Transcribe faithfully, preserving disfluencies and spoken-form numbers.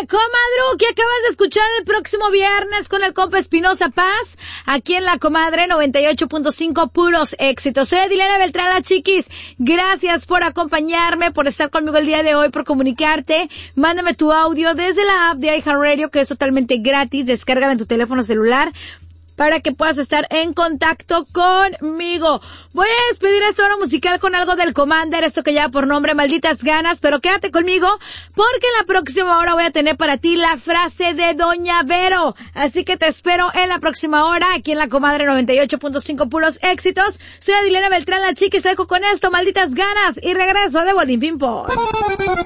comadru, que acabas de escuchar el próximo viernes con el compa Espinosa Paz, aquí en La Comadre noventa y ocho punto cinco, puros éxitos. Soy Adilena Beltrán, la chiquis. Gracias por acompañarme, por estar conmigo el día de hoy, por comunicarte. Mándame tu audio desde la app de iHeartRadio, que es totalmente gratis. Descárgala en tu teléfono celular para que puedas estar en contacto conmigo. Voy a despedir esta hora musical con algo del Commander, esto que lleva por nombre Malditas Ganas, pero quédate conmigo porque en la próxima hora voy a tener para ti la frase de Doña Vero. Así que te espero en la próxima hora aquí en La Comadre noventa y ocho punto cinco, puros éxitos. Soy Adilena Beltrán, la chica, y te dejo con esto, Malditas Ganas, y regreso de Bolín Ping Pong.